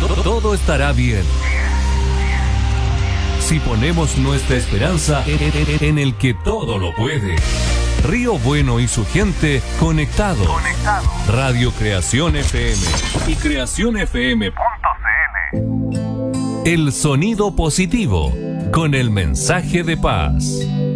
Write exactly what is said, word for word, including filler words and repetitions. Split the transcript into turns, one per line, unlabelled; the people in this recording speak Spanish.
Todo estará bien si ponemos nuestra esperanza en el que todo lo puede. Río Bueno y su gente conectados. Conectado. Radio Creación F M y creación f m punto c l. El sonido positivo con el mensaje de paz.